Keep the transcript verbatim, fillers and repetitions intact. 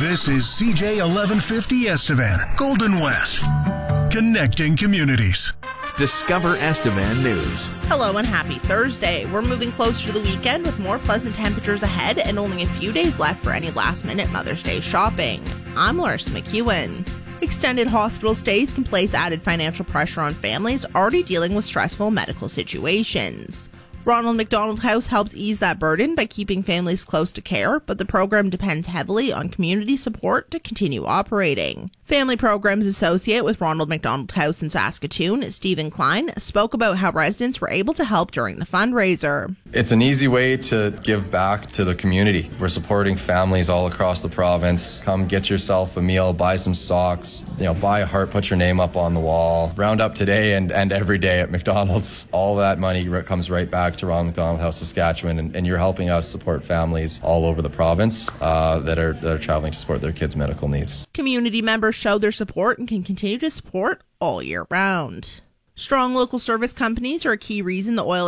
This is C J eleven fifty Estevan, Golden West, connecting communities. Discover Estevan News. Hello and happy Thursday. We're moving closer to the weekend with more pleasant temperatures ahead and only a few days left for any last-minute Mother's Day shopping. I'm Larissa McEwen. Extended hospital stays can place added financial pressure on families already dealing with stressful medical situations. Ronald McDonald House helps ease that burden by keeping families close to care, but the program depends heavily on community support to continue operating. Family Programs Associate with Ronald McDonald House in Saskatoon, Stephen Klein, spoke about how residents were able to help during the fundraiser. It's an easy way to give back to the community. We're supporting families all across the province. Come get yourself a meal, buy some socks, you know, buy a heart, put your name up on the wall. Round up today and, and every day at McDonald's. All that money comes right back to Ronald McDonald House, Saskatchewan, and, and you're helping us support families all over the province uh, that are that are traveling to support their kids' medical needs. Community members showed their support and can continue to support all year round. Strong local service companies are a key reason the oil